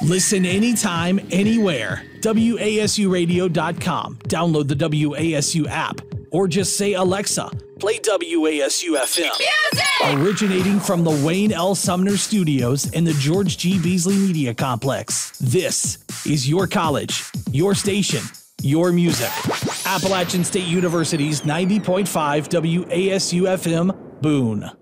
Listen anytime, anywhere. WASUradio.com. Download the WASU app. Or just say, Alexa, play WASU FM. Music! Originating from the Wayne L. Sumner Studios in the George G. Beasley Media Complex. This is your college, your station, your music. Appalachian State University's 90.5 WASU FM, Boone.